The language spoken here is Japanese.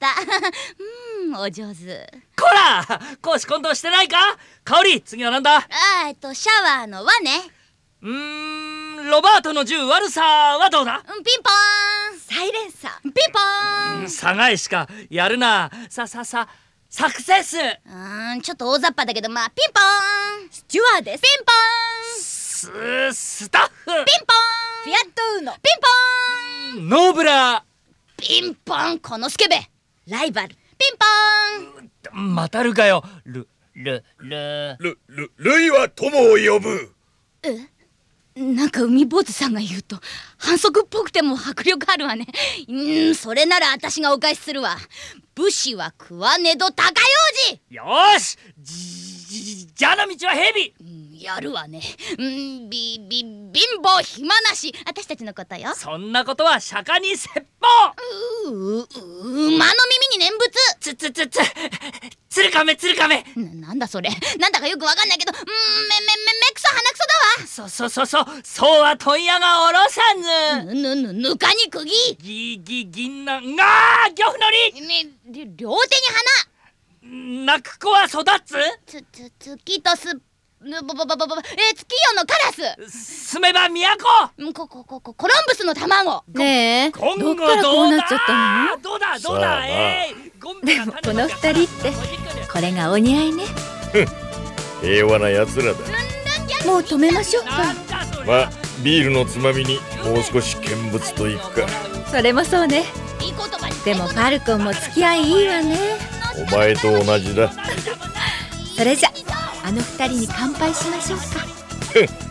お上手。 こら公私混同してないか。香り、次はなんだ。 シャワーの輪ね。 ロバートの銃悪さはどうだ。 ピンポーン。サイレンサー。ピンポーン。 サガイしかやるな。サクセス。 ちょっと大雑把だけど、まあピンポーン。スチュワーデス。ピンポーン。 スタッフ。 ピンポーン。フィアットウーノ。ピンポーン。 ノーブラ。 ピンポン。このスケベ。ライバル。ピンポーン。 またるかよ。ルイは友を呼ぶ。 なんか海坊主さんが言うと反則っぽくても迫力あるわね。それなら私がお返しするわ。武士は食わねど高用事。 よーし、じゃあの道は蛇。 やるわね。貧乏暇なし。私たちのことよ。 そんなことは釈迦に説法。 馬の耳に念仏。 つるかめ。 なんだそれ。なんだかよくわかんないけど、目くそ鼻くそだわ。 そうは問屋がおろさず。 ぬかに釘。 銀杏が漁夫のり。 両手に泣く子は育つ。 月とす月夜のカラス。 住めば都。 コロンブスの卵。 ねえ、 今後どっからこうなっちゃったの？ どうださあなでもこの二人ってこれがお似合いね。 平和な奴らだ。 もう止めましょうか。 まあビールのつまみにもう少し見物といくか。 それもそうね。 いい言葉に。 でもファルコンも付き合いいいわね。 お前と同じだ。 それじゃあの二人に乾杯しましょうか。